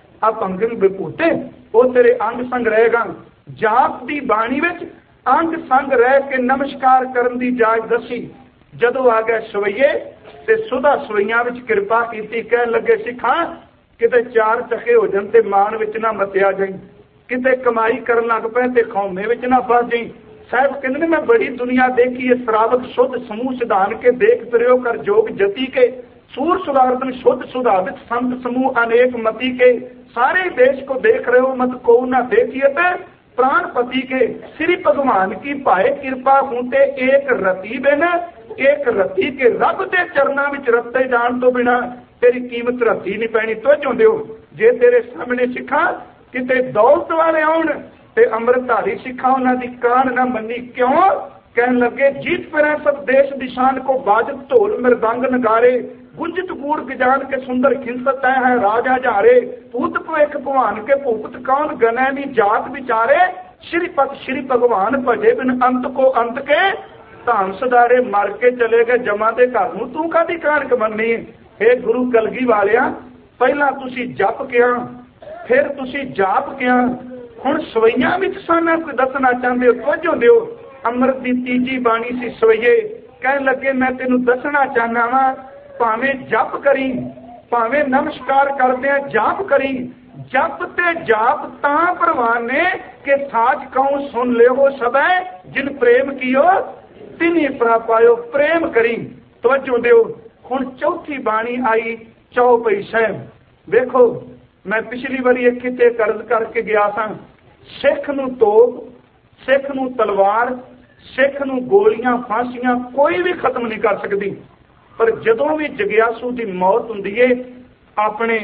अपंगन विभूते, वो तेरे अंग संग रहेगा। जाप की बाणी विच अंग संग रह के नमस्कार करन दी जाच दसी। जदों आ गए सवैये ते सुधा सवैया विच कृपा की, कह लगे सिखा किते चार चखे हो जान ते मान विच ना मतिया जाई, किते कमाई करन लग पे ते खौमे विच ना फस जाई। साहब कहते मैं बड़ी दुनिया देखी है, श्रावक शुद्ध समूह सिधान के देख प्रयोग कर जोग जति के, सूर सुधारतन शुद्ध सुधारित संत समूह अनेक मति के, सारे देश को देख रहे हो मत को ना देखिए ते प्राणपति के। श्री भगवान की पाए कृपा होते एक रति बिन, एक रति के रब के चरणों में रत्ते जान तो बिना तेरी कीमत रती नहीं पैनी। तो जो दियो जे तेरे सामने सिखा किते दौलत वाले आउण ते अमृतधारी सिखा उन्हां दी कान ना मनी। क्यों कहन लगे जीत पर सब देश दिशान को बाजत ढोल मृदंग नगारे, गुंजत गूढ़ गजान के सुंदर खिंसत है राजा जारे, पूत पवेख भगवान के भूपत कौन गनै नी जात विचारे, श्रीपत श्री भगवान भजे बिन अंत को अंत के, धाम सदारे मर के चले गए जमा दे घर नूं तू कादी कानक मननी। हे गुरु कलगी वालिया पहला तुसी जप किया फिर तुसी जाप किया, हुण सवैया विच साना कोई दसना चाहते हो तवज्जो दिओ। अमृत की तीजी बाणी सी सवैये, कह लगे मैं तेनू दसना चाहना वा भावें जप करी भावें नमस्कार करदे जाप करी। जप ते जाप तां प्रवान ने कि साच कहूं सुन ले हो सबे, जिन प्रेम कियो तिनी पायो प्रेम करी। तवज्जो दिओ हुण चौथी बाणी आई चौपई साहब। देखो मैं पिछली बारी एक किते कर्ज करके गया था, सिख नूं तोप सिख नूं तलवार सिख नूं गोलियां फांसियां कोई भी खत्म नहीं कर सकती, पर जदों भी जगियासू की मौत हुंदी है अपने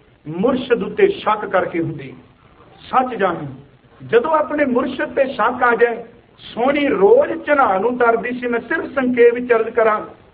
मुर्शद उत्ते शक करके हुंदी। सच जानी जदों अपने मुर्शद ते शक आ जाए, सोनी रोज चढ़ा नूं तरदी सी। मैं सिर्फ संकेत विच अर्ज करा,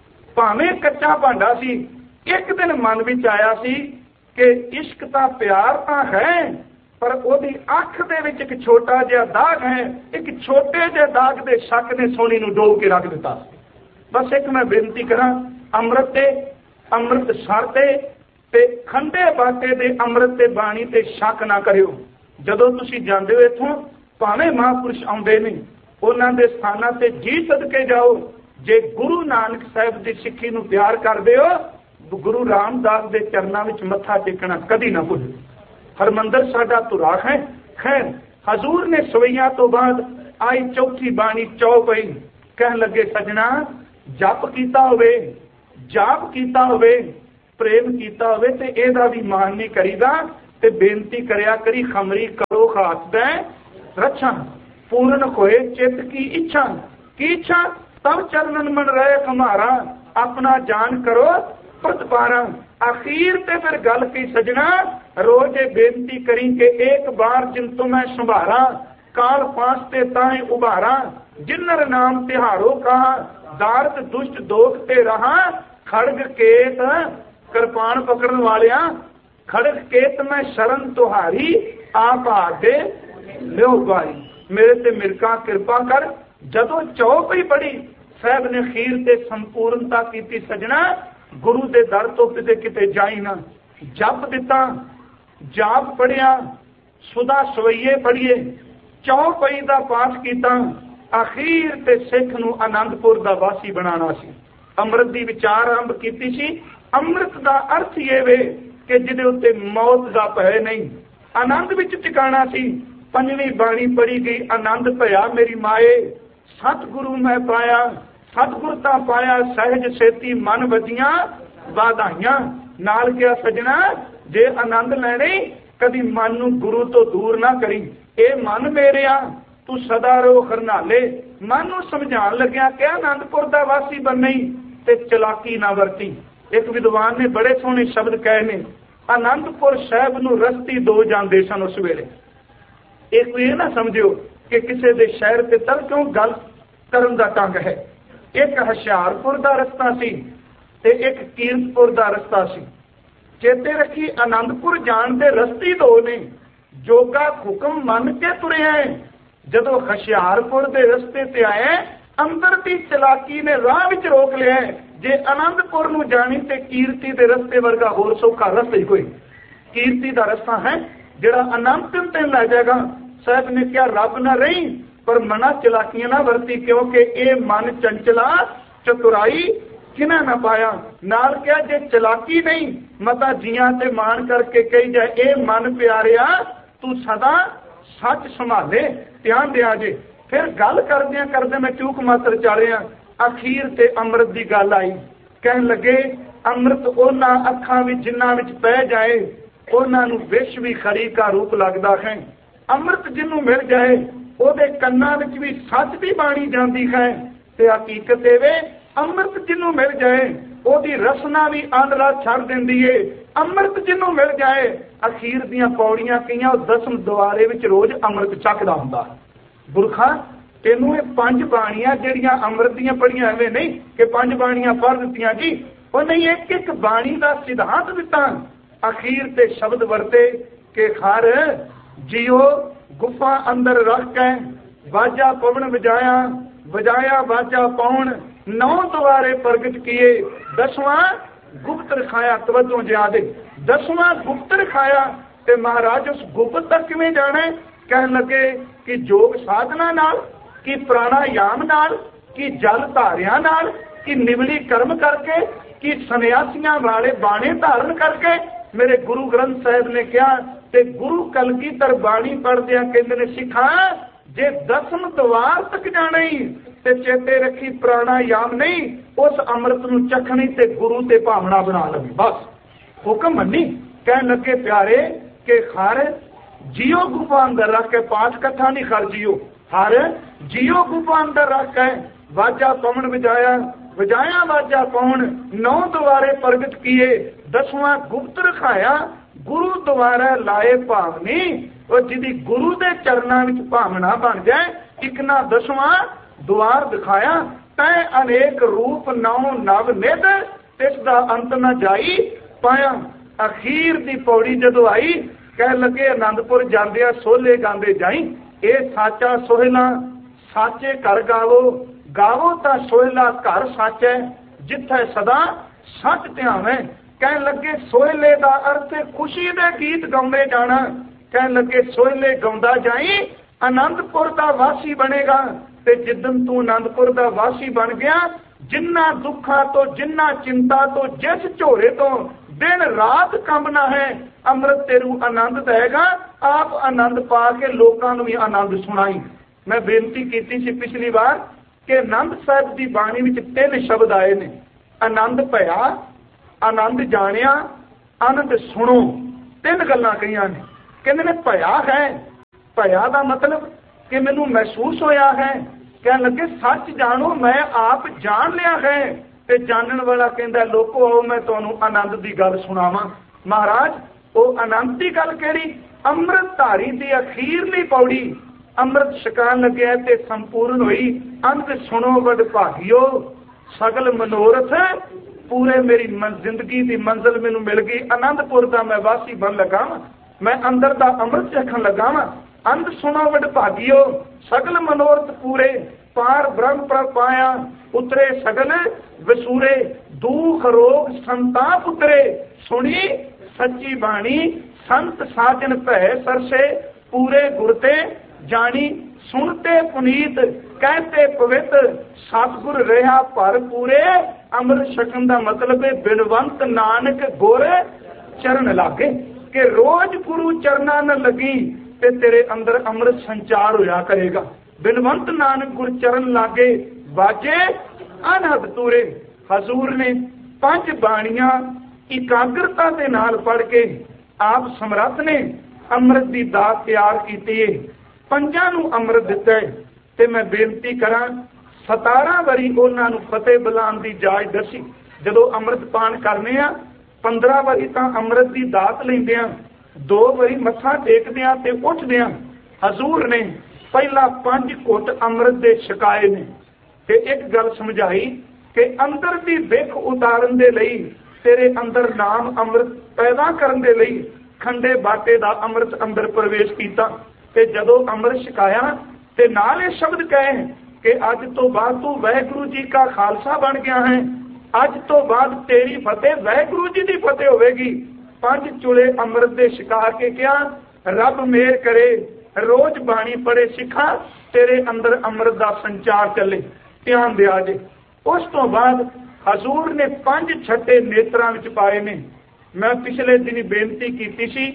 भावें कच्चा भांडा सी, एक दिन मन विच आया सी कि इश्क दा प्यार तां है पर ओदी अख दे विच एक छोटा जिहा दाग है। एक छोटे जिहे दाग दे शक ने सोनी नूं डोब के रख दिता। बस एक मैं बेनती करा, अमृत ते अमृत सरते ते खंडे बाटे दे अमृत ते बाणी ते शक ना करियो। जदों तुसीं जांदे हो इत्थों भावें महापुरुष आउंदे ने उन्हां दे स्थानां ते जी सदके जाओ। जे गुरु नानक साहिब दी सिੱਖੀ नूं प्यार करदे हो, गुरु रामदास दे चरनां विच मत्था टेकना कदी ना भुल्लो। हरमंदर साडा धुरा है। खैर हजूर ने सवैया तो बाद आई चौथी बाणी चौपई, कह लगे सजना जप कीता होवे जाप कीता होवे प्रेम कीता होवे ते इहदा भी मान नहीं करीदा ते बेनती करया करी खमरी करो खास दै रक्षा पूर्ण होए चित की इच्छा की इच्छा तब चरणन मन रहे हमारा अपना जान करो प्रतिपारा। आखिर ते फिर गल की सजना रोजे बेनती करी के एक बार जिन तो मैं संभारा काल पासते ताए उबारा जिन्नर नाम तिहारो कहा दारद दुष्ट दोख ते रहा खड़ग केत कृपाण पकड़न वालिया खड़ग केत में शरण तुहारी आप आगे लियो बारी मेरे ते मिरका कृपा कर जदों चौप ही पड़ी साहब ने खीर ते संपूर्णता की सजना गुरु दे दर तो किते किते जाई ना जप दिता जाप पढ़िया सुधा सवैये पढ़िए चौपई दा पाठ कीता आखिर ते सिख नूं आनंदपुर दा वासी बनाना सी। अमृत दी विचार आरंभ कीती सी। अमृत दा अर्थ ये वे कि जिहदे उत्ते मौत दा भय नहीं आनंद विच टिकाणा सी। पंजवीं बाणी पढ़ी गई आनंद भया मेरी माए सतगुरु मैं पाया सतगुरता पाया सहज सेती मन वजियां वाधाइयां नाल क्या सजना जे आनंद लैणे कदी मन नूं गुरु तो दूर ना करी। ए मन मेरिया तू सदा रो खरनाले मन नूं समझाण लग्या कि आनंदपुर दा वासी बननी ते चलाकी ना वरती। एक विद्वान ने बड़े सोहने शब्द कहे ने आनंदपुर साहिब नूं रस्ती दो जांदे सन उस वेले। एक ये ना समझियो कि किसी दे शहर ते तर क्यों गल करन दा ढंग है। एक हशियारपुर दा रस्ता सी ते एक कीरतपुर दा रस्ता सी। चेते रखी आनंदपुर जाण दे रस्ते दो ने जोगा हुक्म मन के तुरे है। जदों हशियारपुर दे रस्ते ते आए अंदर दी चलाकी ने राह विच रोक लिया। जे आनंदपुर नूं जाणी ते कीर्ति दे रस्ते वर्गा होर सौखा रस्ता ही कोई। कीर्ति दा रस्ता है जिहड़ा अनंत ते लै जाएगा। साहब ने क्या रब ना रही पर मना चलाकियां ना वरती क्योंकि ए मन चंचला चतुराई किना ना पाया। नाल क्या जे चलाकी नहीं मता जियां ते मान करके कही जाए ए मन प्यारिया तू सदा सच संभाले ध्यान दिया जे। फिर गल करदे करदे मैं चूक मात्र चालिया अखीर ते अमृत दी गल आई। कहन लगे अमृत ओना अखां विच जिन्हां विच पै जाए उन्हां नूं विष भी खरी का रूप लगदा है। अमृत जिन्हों मिल जाए ओदे कन्नां विच भी सच दी बाणी जांदी है ते हकीकत एवे अमृत जिन्हों मिल जाए ओदी रसना भी आंदरा छड़ दिंदी है। अमृत जिन्हों मिल जाए अखीर दियां पौड़ियां कईयां दसम दुआरे विच रोज अमृत चखदा हुंदा। बुरखा तेनू ये पंज बाणियां जिहड़ियां अमृत दियां पढ़ियां एवें नहीं कि पंज बाणियां पढ़ दित्तियां जी ओ नहीं एक एक बाणी दा सिद्धांत दिता। अखीर ते शब्द वरते के खर जियो गुफा अंदर रख के वाजा पवन बजाया बजाया वाजा पौन नौ द्वारे प्रगट किए दसवां गुप्त रखाया। तवज्जो ज्यादा दसवां गुप्त रखाया ते महाराज उस गुप्त तक किवें जाना है। कहन लगे कि जोग साधना नाल कि प्राणायाम नाल कि जल धारिया नाल कि निवली कर्म करके कि सन्यासियां वाले बाणे धारण करके। मेरे गुरु ग्रंथ साहिब ने कहा ते गुरु कलगीधर बाणी पढ़दिया कहंदे ने सिखा जे दसम द्वार तक जाना ही ते चेते रखी प्राणायाम नहीं उस अमृत नूं चखणी ते गुरु ते भावना बना लवी। बस हुक्म मनी। कहन लगे प्यारे के खर जियो गुफा अंदर रख के पाठ कथा नहीं खर जियो हर जियो गुफा अंदर रख के वाजा पवन बजाया बजाया वाजा पवन नौ द्वारे प्रगट किए दसवां गुप्त रखाया गुरु द्वारा लाए भावनी। और जिदी गुरु दे चरणा विच भावना बन जाए एक ना दसवां द्वार दिखाया तै अनेक रूप नौ नव निध तिसदा अंत न जाई पाया। अखीर दी पौड़ी जदों आई कह लगे आनंदपुर जांदिया सोले गांदे जाई ए साचा सोहला साचे घर गावो गावो ता सोहला घर सच है जिथे सदा सच ध्यावे। कह लगे सोहले दा अर्थ खुशी दे गीत गाउंदे जाना। कह लगे सोहले गाउंदा जाई आनंदपुर दा वासी बनेगा। ते जिदन तू आनंदपुर दा वासी बन गया जिन्ना दुखा तो जिन्ना चिंता तो जिस झोरे तो दिन रात कंबना है अमृत तेरू आनंद देगा। आप आनंद पा के लोगों भी आनंद सुनाई। मैं बेनती की सी पिछली बार कि आनंद साहिब की बाणी में तीन शब्द आए ने आनंद भया आनंद जानिया, आनंद सुनो। तीन गल्लां कहियां ने। कहंदे ने भया है, भया दा मतलब कि मैनू महसूस होया है। कह लगे सच जानो, मैं आप जान लिया है। ते जानन वाला कहंदा लोको आओ मैं तुहानू आनंद दी गल सुणावां। महाराज वो आनंद दी गल किहड़ी? अमृतधारी दी अखीरली पौड़ी अमृत छकान लग्या ते संपूर्ण हुई। अंत सुनो वड भागियो, सगल मनोरथ पूरे। मेरी जिंदगी की मंजिल मैनू मिल गई। आनंदपुर का मैं वासी बन लगा वां, मैं अंदर दा अमृत चखन लगा वां। अंत सुनो वड भागियो, सगल मनोरथ पूरे। पार ब्रह्म पर पाया, उतरे सगल वसूरे। दुख रोग संताप उतरे, सुनी सच्ची बाणी। संत साजन भय सरसे, पूरे गुरते जानी। सुनते पुनीत, कहते पवित्र, सतगुर रहा भर पूरे। अमृत छकन का मतलब है बिनवंत नानक गुर चरण लागे। कि रोज गुरु चरना न लगी ते तेरे अंदर अमृत संचार होया करेगा। बिनवंत नानक गुर चरण लागे, बाजे अनहद तूरे। हजूर ने पंज बाणियां इकाग्रता के नाल पढ़ के आप समर्थ ने अमृत की दात तैयार की है। पंजां नूं अमृत दिता है। ते मैं बेनती करा, सतारा वारी उन्हां नूं फतेह बुलाउण दी जाच दसी। जदों अमृत पान करने आ, पंद्रह वारी तां अमृत की दात लैंदे आ, दो वारी मत्था टेकदे आ ते उठदे आ। हजूर ने पहला पंज घुट अमृत दे छकाए ने ते एक गल समझाई कि अंदर दी विख उतारन दे लई, तेरे अंदर नाम अमृत पैदा करन दे लई खंडे बाटे दा अमृत अंदर प्रवेश कीता। ते जदों अमृत छकाया ते नाल ये शब्द कहे कि अज तो बाद तू वाहिगुरू जी का खालसा बन गया है। अज तो बाद तेरी फतेह वाहिगुरू जी की फतेह होगी। पंज चुले अमृत दे छका के क्या, रब मेहर करे रोज बाणी पढ़े सिखा, तेरे अंदर अमृत का संचार चले। ध्यान दिया जे। उस तो बाद हजूर ने पंज छट्टे नेत्रां विच पाए ने। मैं पिछले दिन बेनती की सी,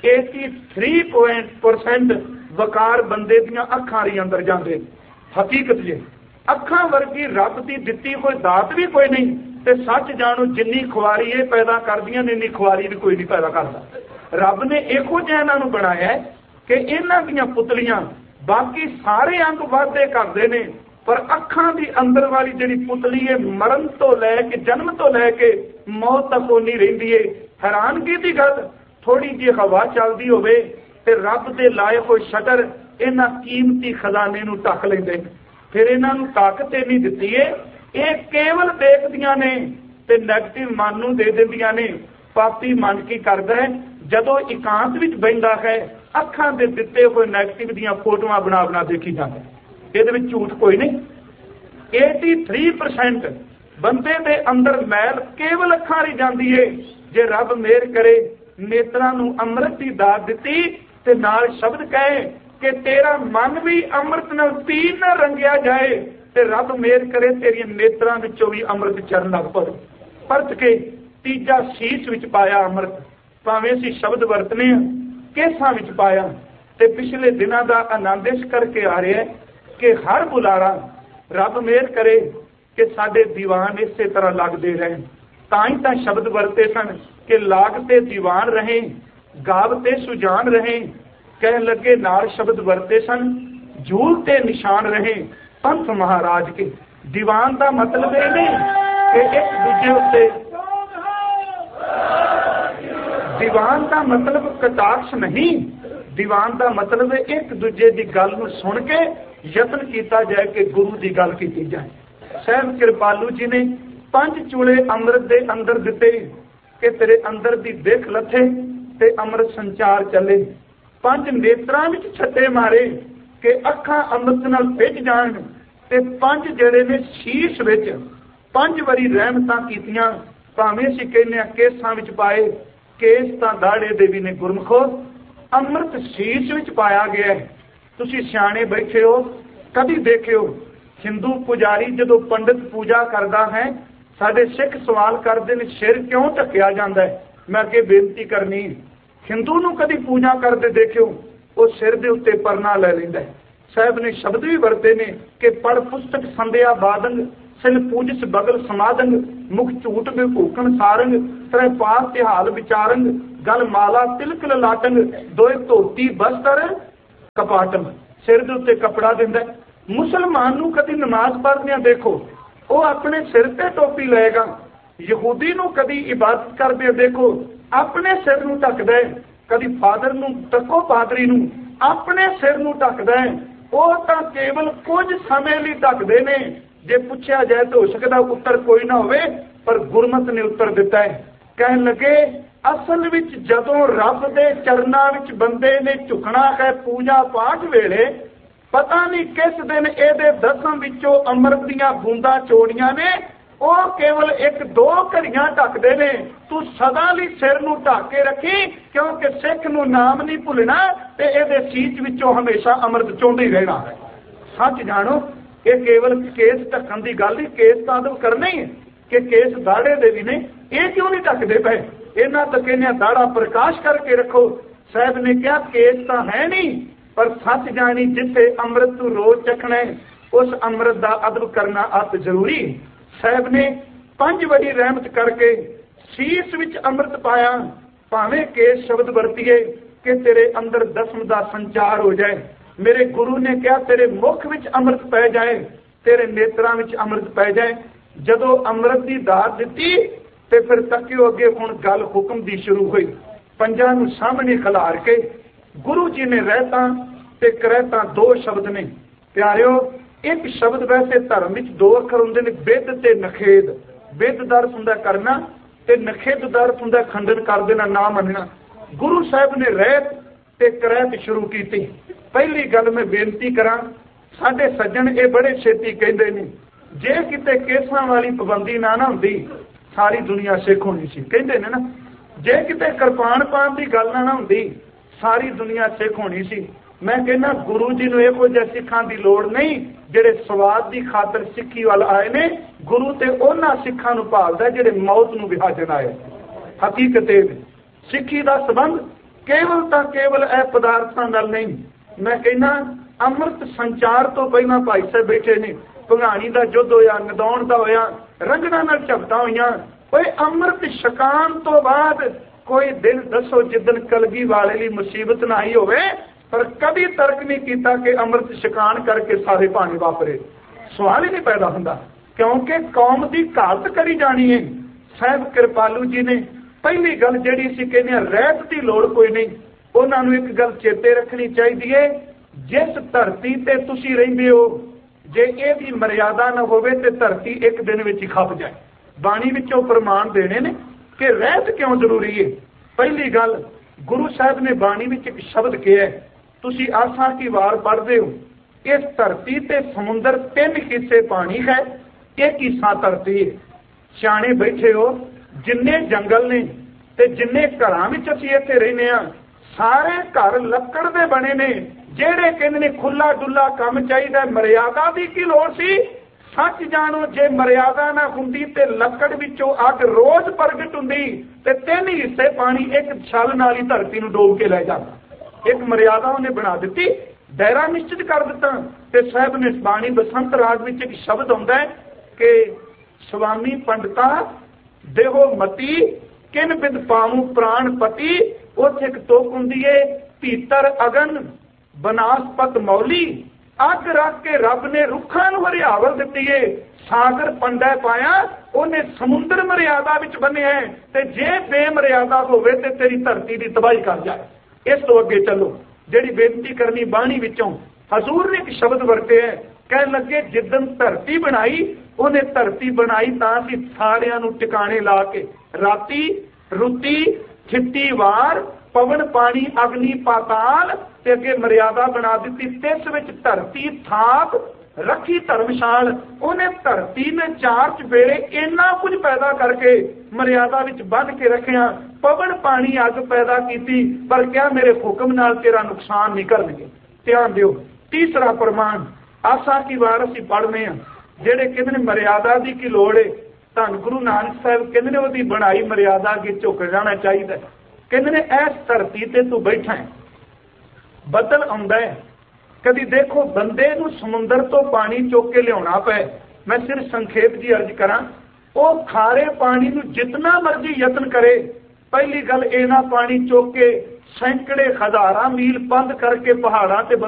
तिरासी परसेंट वकार बंदे दियां अखां दे अंदर जांदे। हकीकत जे अखां वर्गी रब दी दित्ती कोई दात भी कोई नहीं। ते सच जानो जिन्नी खुआरी ये पैदा करदियां ने, इन्नी खुआरी भी कोई नहीं पैदा करता। रब ने इहो जिहा इन्हां नूं बनाया है कि इन्हां दीयां पुतलियां बाकी सारे अंग वाधे करदे ने, पर अखां दी अंदर वाली जिहड़ी पुतली है मरण तो लैके जन्म तो लैके मौत तक ओनी रहिंदी है। हैरानगी दी गल, थोड़ी जी हवा चलदी होवे ते रब दे लाए होए शटर इन्हां कीमती खजाने नूं ढक लैंदे। फिर इन्हां नूं ताकत इन्नी दित्ती है, ये केवल देखदियां ने ते नैगेटिव मन नूं दे दिंदियां ने। पापी मन की करदा है, जदों एकांत विच बहिंदा है अखां दे दित्ते होए नैगेटिव दीयां फोटोआं बना बना देखी जांदा। ਇਹਦੇ ਵਿੱਚ ਝੂਠ ਕੋਈ ਨਹੀਂ। तिरासी परसेंट ਬੰਦੇ ਦੇ ਅੰਦਰ ਮੈਲ ਕੇਵਲ ਅੱਖਾਂ ਰੀ ਜਾਂਦੀ ਏ। ਜੇ ਰੱਬ ਮਿਹਰ ਕਰੇ ਨੇਤਰਾਂ ਨੂੰ ਅੰਮ੍ਰਿਤ ਦੀ ਦਾਤ ਦਿੱਤੀ ਤੇ ਨਾਲ ਸ਼ਬਦ ਕਹੇ ਕਿ ਤੇਰਾ ਮਨ ਵੀ ਅੰਮ੍ਰਿਤ ਨਾਲ ਪੀਣ ਨਾਲ ਰੰਗਿਆ ਜਾਏ ਤੇ ਰੱਬ ਮਿਹਰ ਕਰੇ ਤੇਰੀਆਂ ਨੇਤਰਾਂ ਵਿੱਚੋਂ ਵੀ ਅੰਮ੍ਰਿਤ ਚਰਨ ਲੱਗ ਪਵੇ। ਪਰਤ ਕੇ ਤੀਜਾ ਸੀਸ ਵਿੱਚ ਪਾਇਆ ਅੰਮ੍ਰਿਤ, ਭਾਵੇਂ ਅਸੀਂ ਸ਼ਬਦ ਵਰਤਨੇ ਆ ਕੇਸਾਂ ਵਿੱਚ ਪਾਇਆ। ਤੇ ਪਿਛਲੇ ਦਿਨਾਂ ਦਾ ਆਨੰਦ ਇਸ ਕਰਕੇ ਆ ਰਿਹਾ कि हर बुलारा रब मेहर करे कि साडे दीवान इस तरह लगते रहे। ताई तां शब्द वरते सन कि लागते दीवान रहे, गावते सुजान रहे। कह लगे नाल शब्द वरते सन, झूलते निशान रहे पंथ महाराज के। दीवान का मतलब ये नहीं कि एक दूजे उत्ते, दीवान का मतलब कटाक्ष नहीं। दीवान का मतलब है एक दूजे की गल नूं सुन के यत्न किया जाए कि गुरु की गल की जाए। सहब कृपालू जी ने पंज चूले अमृत के अंदर दिते कि तेरे अंदर की दिख लथे ते अमृत संचार चले। पंज नेत्रां विच छट्टे मारे कि अखां अमृत नाल भिज जाण ते पंज जिहड़े ने शीश विच पंज वारी रहमतां कीतियां। भावें असीं कहने केसां विच पाए, केस तां दाड़े दे भी ने गुरमुखो, अमृत शीश विच पाया गया है। तुसी सियाणे बैठे हो, कभी देखियो हिंदू पुजारी जदों पंडित पूजा करता है, साडे सिख सवाल करते हैं सिर क्यों ढकिया जाता है। मैं अगे बेनती करनी, हिंदू नूं कभी पूजा करते देखियो वो सिर दे उत्ते परना ले लैंदा है। साहब ने शब्द भी वरते ने कि पढ़ पुस्तक संध्या बादंग सिल पूजिस बगल समादंग, मुख झूठ विभूखण सारंग, त्रै पास तिहाल विचारंग, गल माला तिलक ललाटंग, दोए धोती बस्तर कपाटम, सिर दे उत्ते कपड़ा दिंदा। मुसलमान नूं कदी नमाज पढ़दियां देखो, वो अपने सिर ते टोपी लेगा। यहूदी नूं कदी इबादत करदे देखो, अपने सिर नूं ढकदा है। कदी फादर नूं तको पादरी नूं अपने सिर नूं ढकदा है। वो तां केवल कुछ समय लई ढकदे ने। जे पुछया जाए तो हो सकदा उत्तर कोई ना होवे, पर गुरमत ने उत्तर दिता है। कहन लगे असल विच जदों रब दे चरनां विच बंदे ने झुकना है पूजा पाठ वेले, पता नहीं किस दिन एदे दसम विचों अमृत दीआं बूंदां चोड़ियां ने, वो केवल एक दो घड़ियां ढकदे ने। तू सदा लई सिर नूं ढक के रखी, क्योंकि सिख नूं नाम नहीं भुलना ते एदे सीच विचों हमेशा अमृत चोंदे ही रहना है। सच जानो कि केवल केस ढकण की गल नहीं, केस तो अदब करना ही है कि केस दाड़े दे भी ने, ये क्यों नहीं ढकते पे? इन्हां तो कहने दाड़ा प्रकाश करके रखो। साहब ने कहा केस तो है नहीं, पर सच जानी जिथे अमृत तू रोज चखना है, उस अमृत का अदब करना अत जरूरी। साहब ने पंज बड़ी रहमत करके शीश विच अमृत पाया। भावें केस शब्द वरतीए कि तेरे अंदर दसम का संचार हो जाए। मेरे गुरु ने कहा तेरे मुख विच अमृत पै जाए, तेरे नेत्रां विच अमृत पै जाए। जदों अमृत की दात दिती ते फिर तकियो अगे हुण गल हुक्म दी शुरू हुई। पंजां नूं सामने खिलार के गुरु जी ने रहता ते करहता दो शब्द ने। प्यारिओ, एक शब्द वैसे धर्म विच दो अखर हुंदे ने, बिद ते नखेद। बिद दा अर्थ हुंदा करना ते नखेद दा अर्थ हुंदा खंडन कर देना, ना मनना। गुरु साहब ने रहत ते करहत शुरू की। पहली गल मैं बेनती करा, साडे सज्जन ये बड़े छेती कहते ने, जे किते केसां वाली पाबंदी ना ना हुंदी सारी दुनिया सिख होनी सी। कहते ने ना, जे किते किरपान पान की गल ना ना हुंदी सारी दुनिया सिख होनी सी। मैं कहना गुरु जी नूं इहो जिहे सिखां की लोड़ नहीं जिहड़े स्वाद की खातर सिੱਖੀ वाल आए ने। गुरु ते उन्हां सिखां नूं भालदा जिहड़े मौत नूं विहाजन आए। हकीकत इह सिੱਖੀ ਦਾ संबंध केवल तां केवल ਇਹ पदार्थां नाल नहीं। मैं कहना अमृत संचार तो पहला भाई साहब बैठे ने, भंगाणी का युद्ध होया, नदौण का होया, रंगना नाल झपटा होईयां। कोई अमृत छकाण तो बाद कोई दिन दसो जिदन कलगी वाले ली मुसीबत ना आई होवे, पर कभी तर्क नहीं किया कि अमृत छकाण करके सारे भाने वापरे। सवाल ही नहीं पैदा हुंदा, क्योंकि कौम की घात करी जानी है। साहब कृपालू जी ने पहली गल जिहड़ी सी कहने रहत की लोड़ कोई नहीं। उन्होंने एक गल चेते रखनी चाहिए, जिस धरती ते तुसी रहिंदे हो जे ये भी मर्यादा न होवे ते धरती एक दिन विच ही खप जाए। बाणी विचों प्रमाण देने ने कि रहत क्यों जरूरी है। पहली गल गुरु साहब ने बाणी विच एक शब्द कहा है, तुसी आसा की वार पढ़ते हो, इस धरती ते समुंदर तीन हिस्से पानी है, एक हिस्सा धरती है। सियाणे बैठे हो, जिन्ने जंगल ने ते जिन्ने घरां विच असीं इत्थे रहने आ, सारे घर लक्कड़ दे बने ने। जेड़े कहंदे ने खुला डुला काम चाहिए, मर्यादा की की लोड़ सी। सच जानो जे मर्यादा ना हुंदी ते लक्कड़ विचों अग रोज प्रगट हुंदी ते तीन हिस्से पानी एक छल नाल ही धरती नूं डोब के लै जांदा। एक मर्यादा उन्हें बना दी, दायरा निश्चित कर दिता। ते साहब ने बाणी बसंत राग विच एक शब्द आउंदा है कि स्वामी पंडिता देहो मती किन बिद पाऊं प्राण पति। उत्थे एक तुक हुंदी है, भीतर अगन बनासपत मौली। अग रख के रब ने रुखां नूं हरियावल दित्ती है, सागर पंडा पाया, उन्हें समुंदर मर्यादा विच बन्निया है। ते जे बेमर्यादा होवे ते तेरी धरती की तबाही कर जाए। इस तो अगे चलो, जिहड़ी बेनती करनी बाणी विचों हजूर ने एक शब्द वरते है, कहन लगे जिदन धरती बनाई उन्हें धरती बनाई तां सी सारियां नूं टिकाणे ला के, राती रुती छिट्टी वार पवन पानी अग्नि पाताल ते अगे मर्यादा बना दी। तिस विच धरती थाप रखी धर्मशाल। उन्हें धरती में चार चपेड़े इन्ना कुछ पैदा करके मर्यादा विच बन के रखिया। पवन पानी अग पैदा की, पर क्या मेरे हुक्म नाल तेरा नुकसान नहीं करनगे। ध्यान दिओ, तीसरा प्रमाण आसा की वार असीं पढ़ने आ, जेड़े कहंदे ने मर्यादा दी की लोड़ है। धन गुरु नानक साहब कहंदे ने ओदी बनाई मर्यादा अगे झुक जाना चाहिए। कहंदे ने इस धरती ते तू बैठा है, बदल आउंदा है, कदी देखो बंदे नूं समुंदर तो पानी चुक के लियाउणा पए, मैं सिर्फ संखेप की अर्ज करा, वो खारे पानी नूं जितना मर्जी यत्न करे, पहली गल इन्ना पानी चुक के सैकड़े हज़ारां मील बंद करके पहाड़ां ते